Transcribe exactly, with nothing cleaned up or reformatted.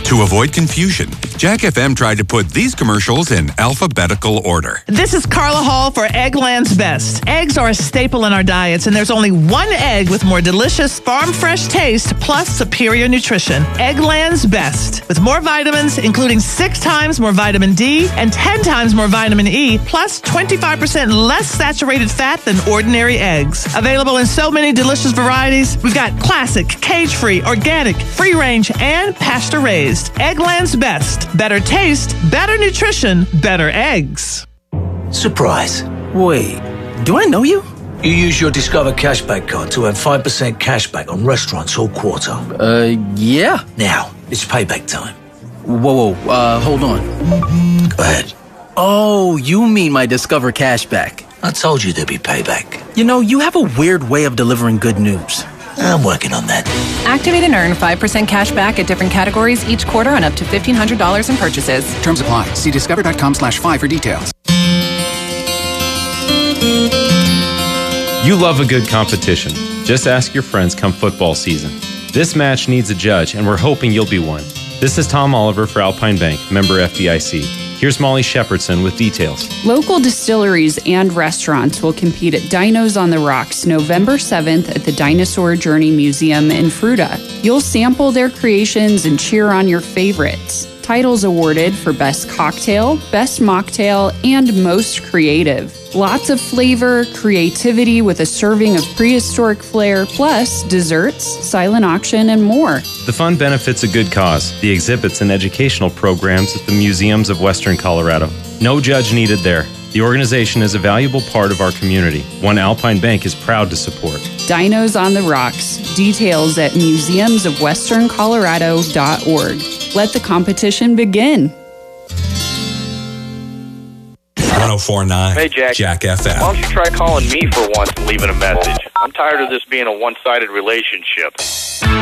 To avoid confusion, Jack F M tried to put these commercials in alphabetical order. This is Carla Hall for Eggland's Best. Eggs are a staple in our diets, and there's only one egg with more delicious farm-fresh taste plus superior nutrition. Eggland's Best. With more vitamins, including six times more vitamin D and ten times more vitamin E, plus twenty-five percent less saturated fat than ordinary eggs. Available in so many delicious varieties. We've got classic, cage-free, organic, free-range, and pasture-raised. Eggland's Best. Better taste, better nutrition, better eggs. Surprise. Wait, do I know you? You use your Discover Cashback card to earn five percent cashback on restaurants all quarter. Uh, yeah. Now, it's payback time. Whoa, whoa, uh, hold on. Go ahead. Oh, you mean my Discover Cashback. I told you there'd be payback. You know, you have a weird way of delivering good news. I'm working on that. Activate and earn five percent cash back at different categories each quarter on up to fifteen hundred dollars in purchases. Terms apply. See discover.com slash five for details. You love a good competition. Just ask your friends come football season. This match needs a judge, and we're hoping you'll be one. This is Tom Oliver for Alpine Bank, member F D I C. Here's Molly Shepardson with details. Local distilleries and restaurants will compete at Dinos on the Rocks November seventh at the Dinosaur Journey Museum in Fruita. You'll sample their creations and cheer on your favorites. Titles awarded for Best Cocktail, Best Mocktail, and Most Creative. Lots of flavor, creativity with a serving of prehistoric flair, plus desserts, silent auction, and more. The fund benefits a good cause, the exhibits and educational programs at the museums of Western Colorado. No judge needed there. The organization is a valuable part of our community, one Alpine Bank is proud to support. Dinos on the Rocks. Details at museums of western colorado dot org. Let the competition begin. one oh four point nine Hey, Jack. Jack F M. Why don't you try calling me for once and leaving a message? I'm tired of this being a one-sided relationship.